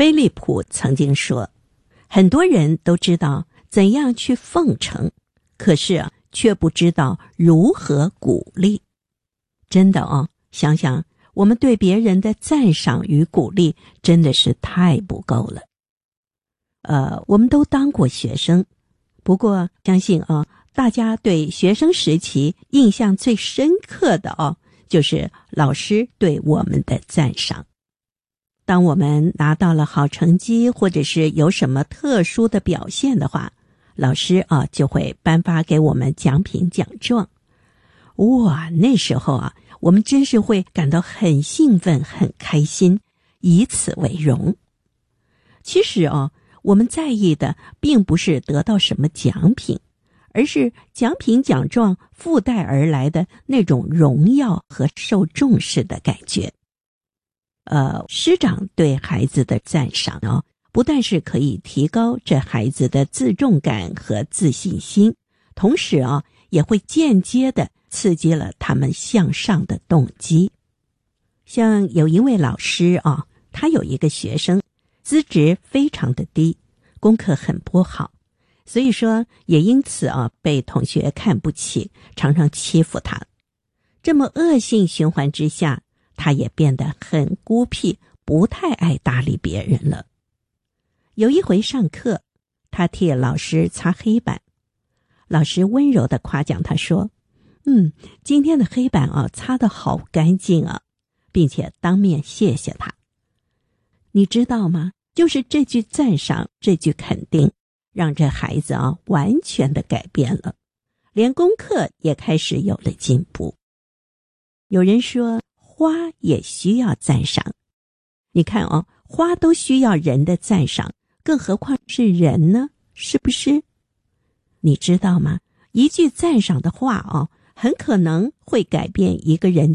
菲利普曾经说，很多人都知道怎样去奉承，可是却不知道如何鼓励。真的想想我们对别人的赞赏与鼓励真的是太不够了。我们都当过学生，不过相信大家对学生时期印象最深刻的就是老师对我们的赞赏。当我们拿到了好成绩，或者是有什么特殊的表现的话，老师就会颁发给我们奖品奖状。哇，那时候我们真是会感到很兴奋很开心，以此为荣。其实我们在意的并不是得到什么奖品，而是奖品奖状附带而来的那种荣耀和受重视的感觉。师长对孩子的赞赏不但是可以提高这孩子的自重感和自信心，同时也会间接的刺激了他们向上的动机。像有一位老师他有一个学生资质非常的低，功课很不好，所以说也因此被同学看不起，常常欺负他。这么恶性循环之下，他也变得很孤僻，不太爱搭理别人了。有一回上课，他替老师擦黑板，老师温柔地夸奖他说，今天的黑板擦得好干净并且当面谢谢他。你知道吗？就是这句赞赏，这句肯定，让这孩子完全的改变了，连功课也开始有了进步。有人说花也需要赞赏，你看花都需要人的赞赏，更何况是人呢？是不是？你知道吗？一句赞赏的话很可能会改变一个人